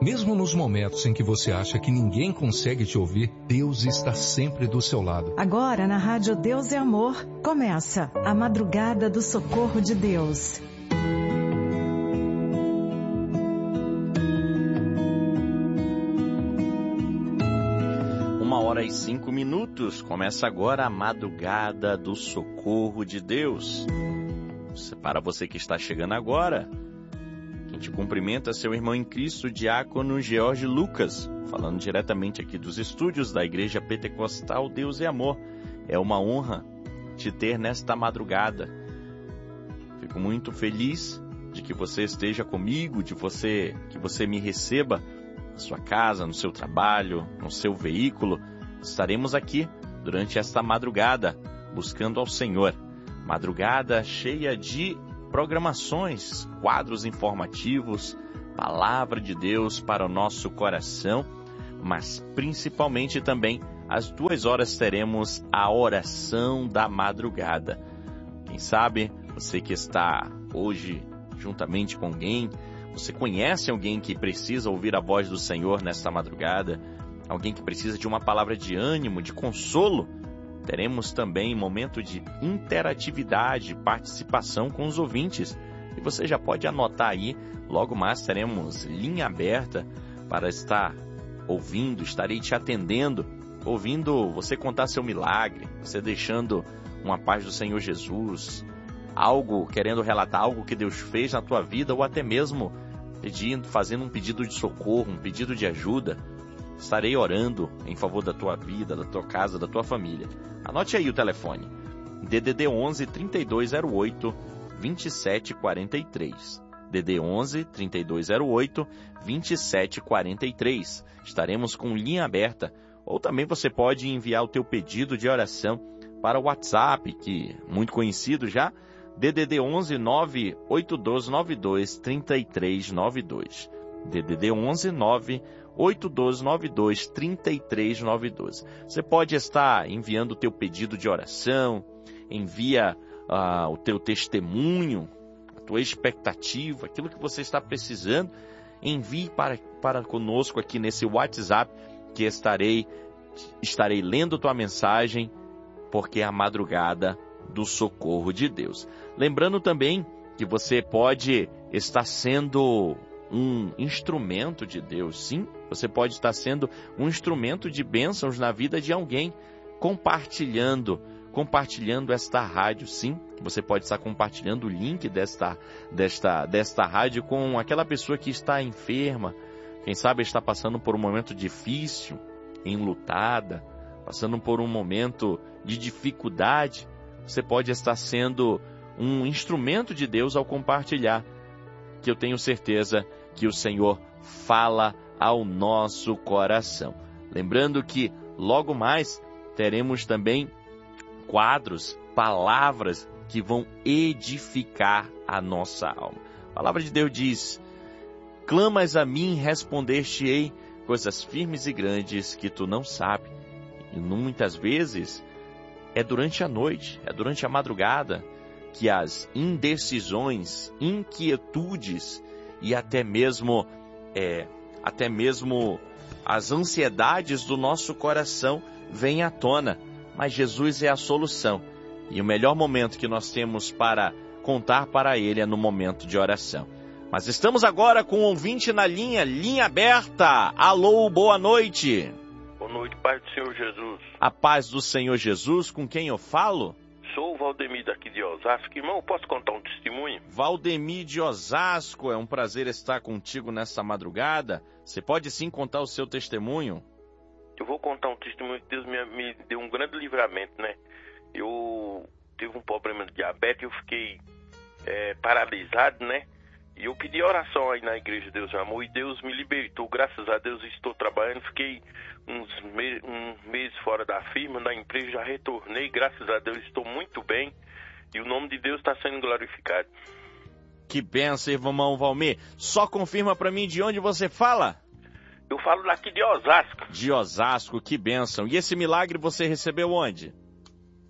Mesmo nos momentos em que você acha que ninguém consegue te ouvir, Deus está sempre do seu lado. Agora na Rádio Deus é Amor, começa a Madrugada do Socorro de Deus. 1h05, começa agora a Madrugada do Socorro de Deus. Para você que está chegando agora, quem te cumprimenta é seu irmão em Cristo, diácono George Lucas, falando diretamente aqui dos estúdios da Igreja Pentecostal Deus é Amor. É uma honra te ter nesta madrugada. Fico muito feliz de que você esteja comigo, que você me receba na sua casa, no seu trabalho, no seu veículo. Estaremos aqui durante esta madrugada, buscando ao Senhor. Madrugada cheia de programações, quadros informativos, palavra de Deus para o nosso coração, mas principalmente também às 2h teremos a oração da madrugada. Quem sabe você que está hoje juntamente com alguém, você conhece alguém que precisa ouvir a voz do Senhor nesta madrugada, alguém que precisa de uma palavra de ânimo, de consolo. Teremos também momento de interatividade, participação com os ouvintes. E você já pode anotar aí, logo mais teremos linha aberta para estar ouvindo, estarei te atendendo, ouvindo você contar seu milagre, você deixando uma paz do Senhor Jesus, querendo relatar algo que Deus fez na tua vida, ou até mesmo fazendo um pedido de socorro, um pedido de ajuda. Estarei orando em favor da tua vida, da tua casa, da tua família. Anote aí o telefone. DDD 11 3208 2743. DDD 11 3208 2743. Estaremos com linha aberta. Ou também você pode enviar o teu pedido de oração para o WhatsApp, que é muito conhecido já. DDD 11 98292 3392. DDD 11 98292 3392. Você pode estar enviando o teu pedido de oração, envia o teu testemunho, a tua expectativa, aquilo que você está precisando, envie para conosco aqui nesse WhatsApp, que estarei lendo tua mensagem, porque é a madrugada do socorro de Deus. Lembrando também que você pode estar sendo um instrumento de Deus, sim, você pode estar sendo um instrumento de bênçãos na vida de alguém, compartilhando esta rádio, sim, você pode estar compartilhando o link desta rádio com aquela pessoa que está enferma, quem sabe está passando por um momento difícil, enlutada, passando por um momento de dificuldade. Você pode estar sendo um instrumento de Deus ao compartilhar, que eu tenho certeza que o Senhor fala ao nosso coração. Lembrando que logo mais teremos também quadros, palavras que vão edificar a nossa alma. A palavra de Deus diz: clamas a mim, responder-te-ei coisas firmes e grandes que tu não sabes. E muitas vezes é durante a noite, é durante a madrugada, que as indecisões, inquietudes e até mesmo as ansiedades do nosso coração vêm à tona. Mas Jesus é a solução. E o melhor momento que nós temos para contar para Ele é no momento de oração. Mas estamos agora com um ouvinte na linha aberta. Alô, boa noite. Boa noite, paz do Senhor Jesus. A paz do Senhor Jesus, com quem eu falo? Sou o Valdemir daqui de Osasco. Irmão, posso contar um testemunho? Valdemir de Osasco, é um prazer estar contigo nessa madrugada. Você pode sim contar o seu testemunho? Eu vou contar um testemunho que Deus me deu um grande livramento, né? Eu tive um problema de diabetes, eu fiquei paralisado, né? E eu pedi oração aí na Igreja Deus é Amor e Deus me libertou. Graças a Deus estou trabalhando, fiquei um mês fora da firma, da empresa, já retornei. Graças a Deus estou muito bem e o nome de Deus está sendo glorificado. Que bênção, irmão Valmir. Só confirma para mim de onde você fala? Eu falo daqui de Osasco. De Osasco, que bênção. E esse milagre você recebeu onde?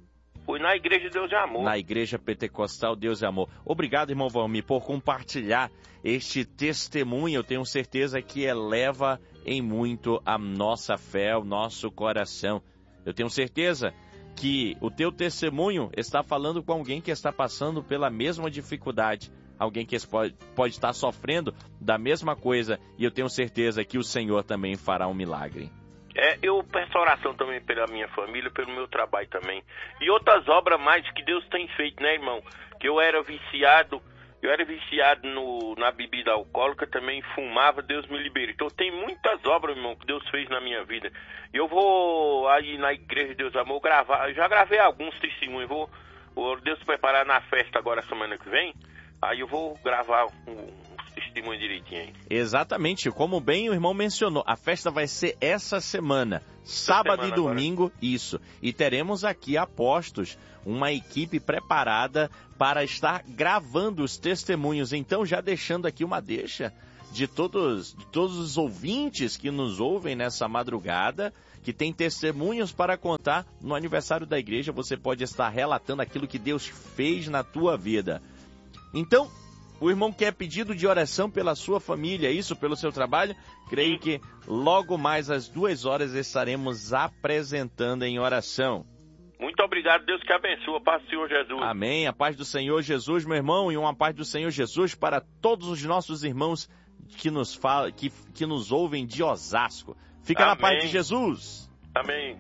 Foi na Igreja Deus é Amor. Na Igreja Pentecostal Deus é Amor. Obrigado, irmão Valmir, por compartilhar este testemunho. Eu tenho certeza que eleva em muito a nossa fé, o nosso coração. Eu tenho certeza que o teu testemunho está falando com alguém que está passando pela mesma dificuldade. Alguém que pode estar sofrendo da mesma coisa. E eu tenho certeza que o Senhor também fará um milagre. Eu peço oração também pela minha família, pelo meu trabalho também. E outras obras mais que Deus tem feito, né, irmão? Que eu era viciado na bebida alcoólica, também fumava, Deus me liberou. Então tem muitas obras, irmão, que Deus fez na minha vida. E eu vou aí na Igreja Deus Amor gravar, eu já gravei alguns testemunhos, vou Deus preparar na festa agora semana que vem, aí eu vou gravar testemunho direitinho aí. Exatamente, como bem o irmão mencionou, a festa vai ser essa semana, sábado e domingo, agora. Isso. E teremos aqui apostos, uma equipe preparada para estar gravando os testemunhos. Então, já deixando aqui uma deixa de todos os ouvintes que nos ouvem nessa madrugada, que tem testemunhos para contar no aniversário da igreja, você pode estar relatando aquilo que Deus fez na tua vida. Então, o irmão quer pedido de oração pela sua família, isso, pelo seu trabalho? Creio que logo mais às 2h estaremos apresentando em oração. Muito obrigado, Deus que abençoe, a paz do Senhor Jesus. Amém, a paz do Senhor Jesus, meu irmão, e uma paz do Senhor Jesus para todos os nossos irmãos que nos ouvem de Osasco. Fica na paz de Jesus. Amém.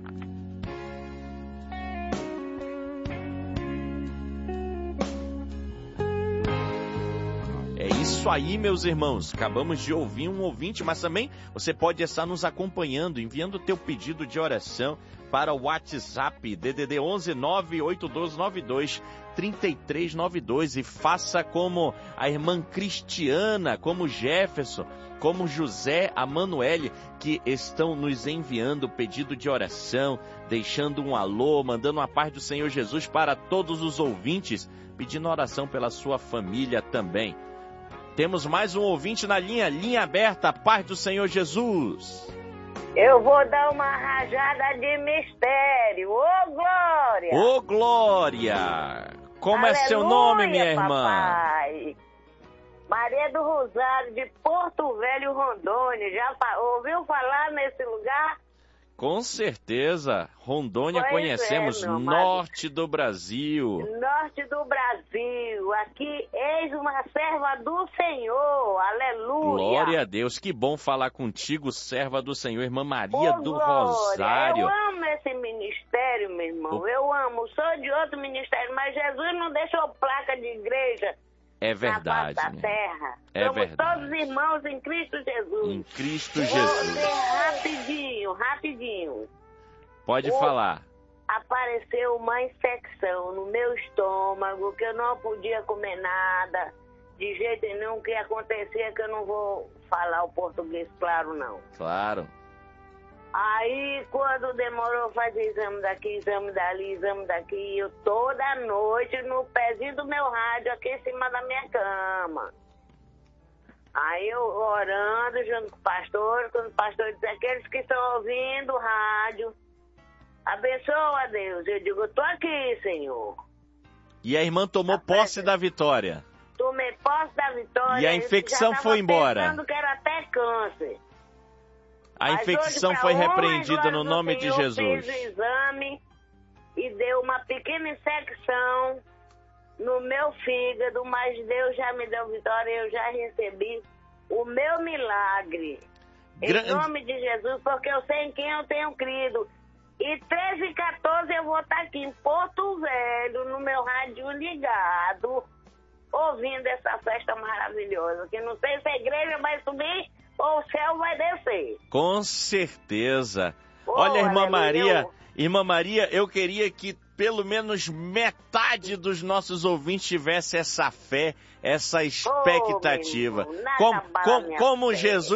É isso aí, meus irmãos. Acabamos de ouvir um ouvinte, mas também você pode estar nos acompanhando, enviando o teu pedido de oração para o WhatsApp DDD 11 98292 3392 e faça como a irmã Cristiana, como Jefferson, como José, a Manuele, que estão nos enviando pedido de oração, deixando um alô, mandando a paz do Senhor Jesus para todos os ouvintes, pedindo oração pela sua família também. Temos mais um ouvinte na linha aberta, paz do Senhor Jesus. Eu vou dar uma rajada de mistério. Ô, Glória! Ô, Glória! Como Aleluia, é seu nome, minha irmã? Papai. Maria do Rosário, de Porto Velho, Rondônia. Já ouviu falar nesse lugar? Com certeza. Rondônia conhecemos, norte do Brasil. Norte do Brasil. Aqui, eis uma serva do Senhor. Aleluia. Glória a Deus. Que bom falar contigo, serva do Senhor, irmã Maria do Rosário. Eu amo esse ministério, meu irmão. Eu amo. Sou de outro ministério, mas Jesus não deixou placa de igreja. É verdade. Na face da terra. É Somos verdade. todos irmãos em Cristo Jesus. Em Cristo Jesus. Rapidinho. Pode falar. Apareceu uma infecção no meu estômago, que eu não podia comer nada. De jeito nenhum, o que acontecia, que eu não vou falar o português claro, não. Claro. Aí, quando demorou fazer exame daqui, exame dali, exame daqui, eu toda noite no pezinho do meu rádio aqui em cima da minha cama. Aí eu orando junto com o pastor, quando o pastor disse, aqueles que estão ouvindo o rádio, abençoa a Deus. Eu digo, eu tô aqui, Senhor. E a irmã tomou posse da vitória. Tomei posse da vitória. E a infecção foi embora. Pensando que era até câncer. A infecção foi repreendida no nome de Jesus. Fiz o exame e deu uma pequena infecção no meu fígado, mas Deus já me deu vitória, eu já recebi o meu milagre. Em nome de Jesus, porque eu sei em quem eu tenho crido. E 13 e 14 eu vou estar aqui em Porto Velho, no meu rádio ligado, ouvindo essa festa maravilhosa. Que não sei se a igreja vai subir ou o céu vai descer. Com certeza. Olha, irmã Maria, eu queria que pelo menos metade dos nossos ouvintes tivesse essa fé, essa expectativa. Como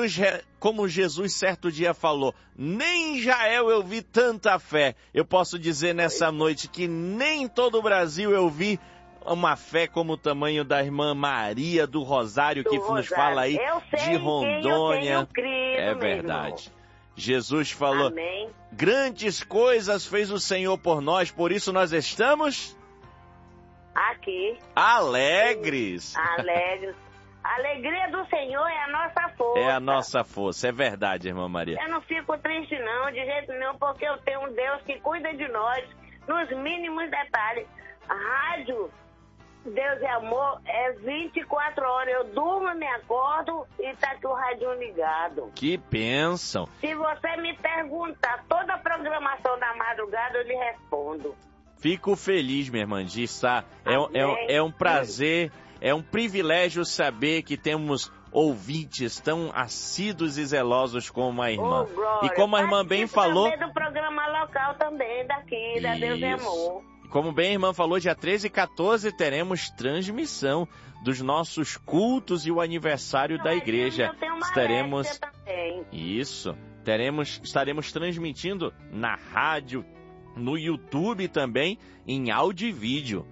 Jesus certo dia falou, nem em Israel eu vi tanta fé. Eu posso dizer nessa noite que nem em todo o Brasil eu vi uma fé como o tamanho da irmã Maria do Rosário, que nos fala aí de Rondônia. Crido, é verdade. Jesus falou, Amém. grandes coisas fez o Senhor por nós, por isso nós estamos Aqui. alegres. Alegres. A alegria do Senhor é a nossa força. É a nossa força, é verdade, irmã Maria. Eu não fico triste não, de jeito nenhum, porque eu tenho um Deus que cuida de nós nos mínimos detalhes. A rádio Deus é Amor é 24 horas. Eu durmo, me acordo e tá aqui o rádio ligado. Que bênção. Se você me perguntar toda a programação da madrugada, eu lhe respondo. Fico feliz, minha irmã, de estar. É um prazer, é um privilégio saber que temos ouvintes tão assíduos e zelosos como a irmã. Glória. E como a irmã bem falou... do programa local também, daqui, da Deus é Amor. Como bem a irmã falou, dia 13 e 14 teremos transmissão dos nossos cultos e o aniversário da igreja. Eu tenho uma Estaremos... também. Isso. Estaremos transmitindo na rádio, no YouTube também, em áudio e vídeo.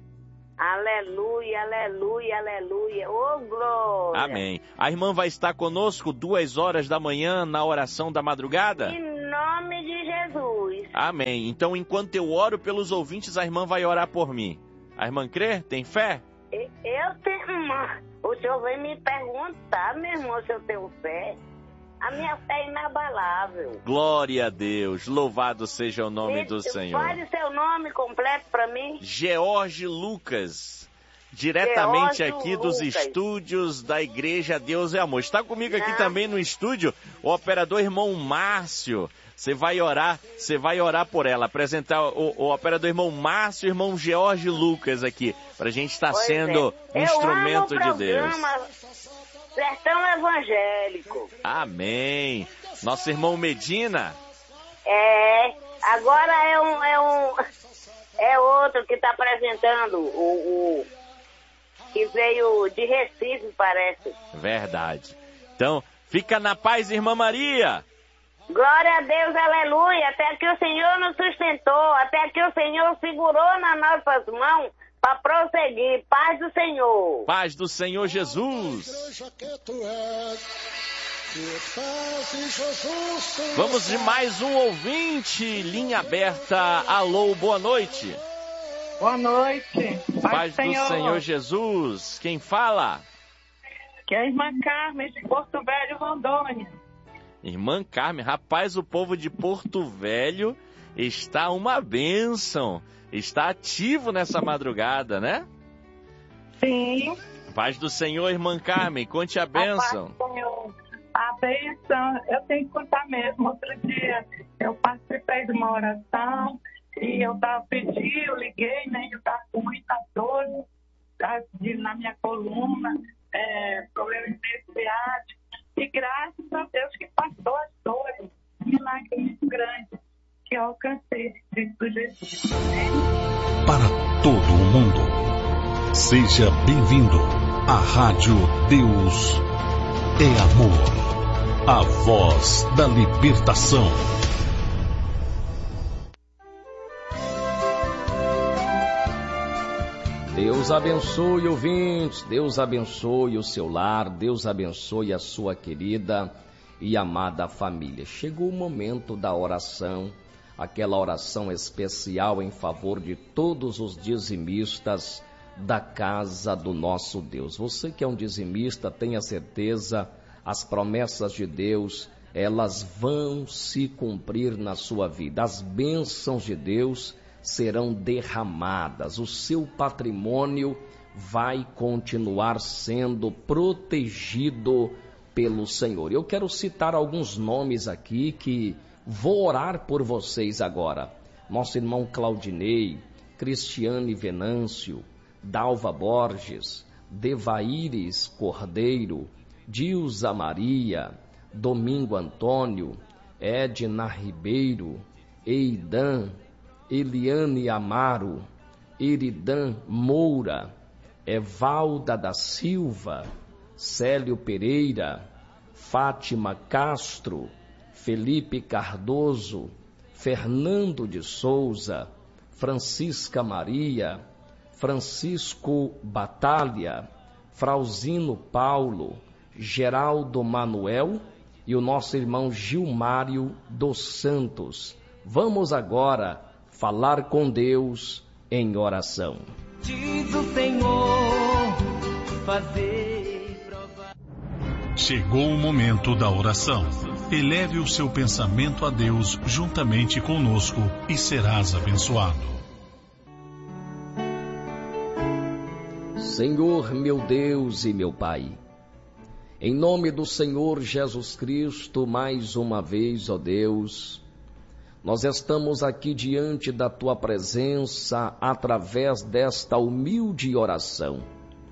Aleluia, aleluia, aleluia. Ô, glória. Amém. A irmã vai estar conosco 2h da manhã na oração da madrugada? Em nome de Jesus. Amém. Então, enquanto eu oro pelos ouvintes, a irmã vai orar por mim. A irmã crê? Tem fé? Eu tenho... O senhor vem me perguntar, meu irmão, se eu tenho fé. A minha fé é inabalável. Glória a Deus. Louvado seja o nome do Senhor. Fale seu nome completo para mim. George Lucas. Diretamente George aqui dos Lucas. estúdios da Igreja Deus é Amor. Está comigo aqui também no estúdio o operador irmão Márcio. Você vai orar por ela. Apresentar o operador irmão Márcio e o irmão George Lucas aqui. Pra gente estar sendo um instrumento de Deus. Sertão Evangélico. Amém. Nosso irmão Medina. Agora é outro que está apresentando, o que veio de Recife, parece. Verdade. Então, fica na paz, irmã Maria. Glória a Deus, aleluia. Até que o Senhor nos sustentou, até que o Senhor segurou nas nossas mãos para prosseguir. Paz do Senhor. Paz do Senhor Jesus. Vamos de mais um ouvinte. Linha aberta. Alô, boa noite. Boa noite. Paz do Senhor Jesus. Quem fala? Que é a irmã Carmen de Porto Velho, Rondônia. Irmã Carmen, rapaz, o povo de Porto Velho está uma bênção. Está ativo nessa madrugada, né? Sim. Paz do Senhor, irmã Carmen, conte a bênção. A paz do Senhor. A bênção, eu tenho que contar mesmo. Outro dia eu participei de uma oração e eu liguei, né? Eu estava com muita dor na minha coluna, problema ciático. E graças a Deus que passou as dores. Um milagre muito grande que eu alcancei de Jesus. Para todo o mundo, seja bem-vindo à Rádio Deus é Amor, a voz da libertação. Deus abençoe ouvintes, Deus abençoe o seu lar, Deus abençoe a sua querida e amada família. Chegou o momento da oração, aquela oração especial em favor de todos os dizimistas da casa do nosso Deus. Você que é um dizimista, tenha certeza, as promessas de Deus, elas vão se cumprir na sua vida. As bênçãos de Deus serão derramadas, o seu patrimônio vai continuar sendo protegido pelo Senhor. Eu quero citar alguns nomes aqui que vou orar por vocês agora. Nosso irmão Claudinei, Cristiane Venâncio, Dalva Borges, Devaíris Cordeiro, Dilza Maria, Domingo Antônio, Edna Ribeiro, Eidan, Eliane Amaro, Eridan Moura, Evalda da Silva, Célio Pereira, Fátima Castro, Felipe Cardoso, Fernando de Souza, Francisca Maria, Francisco Batalha, Frauzino Paulo, Geraldo Manuel e o nosso irmão Gilmário dos Santos. Vamos agora falar com Deus em oração. Diz o Senhor, fazer provar. Chegou o momento da oração. Eleve o seu pensamento a Deus juntamente conosco e serás abençoado. Senhor, meu Deus e meu Pai, em nome do Senhor Jesus Cristo, mais uma vez, ó Deus, nós estamos aqui diante da Tua presença através desta humilde oração,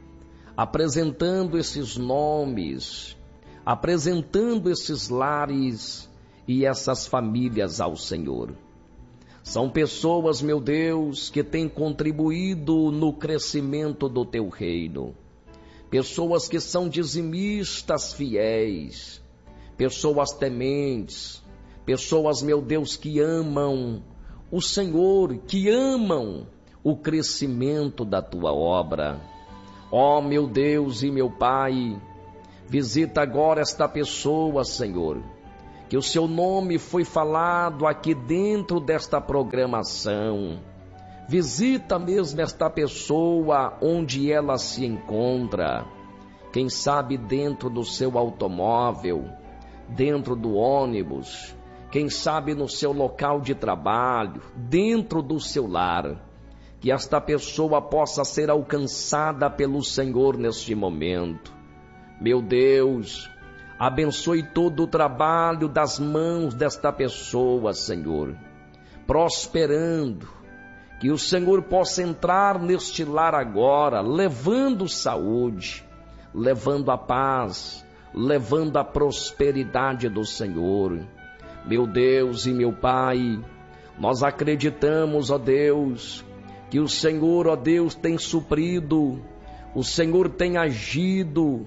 apresentando esses nomes, apresentando esses lares e essas famílias ao Senhor. São pessoas, meu Deus, que têm contribuído no crescimento do Teu reino. Pessoas que são dizimistas fiéis, pessoas tementes, pessoas, meu Deus, que amam o Senhor, que amam o crescimento da Tua obra. Ó, meu Deus e meu Pai, visita agora esta pessoa, Senhor, que o Seu nome foi falado aqui dentro desta programação. Visita mesmo esta pessoa onde ela se encontra. Quem sabe dentro do seu automóvel, dentro do ônibus, quem sabe no seu local de trabalho, dentro do seu lar. Que esta pessoa possa ser alcançada pelo Senhor neste momento. Meu Deus, abençoe todo o trabalho das mãos desta pessoa, Senhor, prosperando, que o Senhor possa entrar neste lar agora, levando saúde, levando a paz, levando a prosperidade do Senhor. Meu Deus e meu Pai, nós acreditamos, ó Deus, que o Senhor, ó Deus, tem suprido, o Senhor tem agido,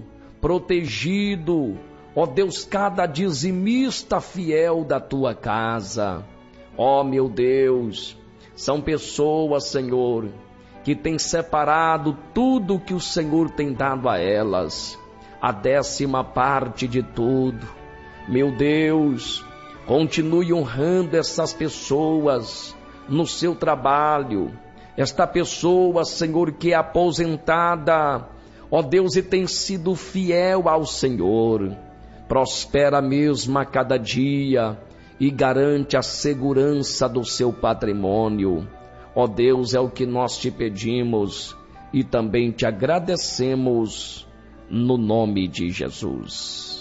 protegido, ó Deus, cada dizimista fiel da Tua casa. Ó meu Deus, são pessoas, Senhor, que têm separado tudo que o Senhor tem dado a elas, a 10ª parte de tudo. Meu Deus, continue honrando essas pessoas no seu trabalho. Esta pessoa, Senhor, que é aposentada, ó Deus, e tem sido fiel ao Senhor, prospera mesmo a cada dia e garante a segurança do seu patrimônio. Ó Deus, é o que nós te pedimos e também te agradecemos no nome de Jesus.